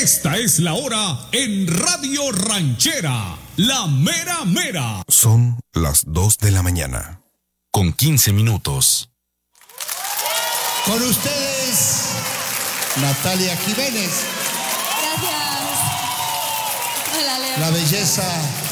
Esta es la hora en Radio Ranchera, la mera mera. Son las 2 de la mañana, con 15 minutos. Con ustedes, Natalia Jiménez. Gracias. Hola, Leo. La belleza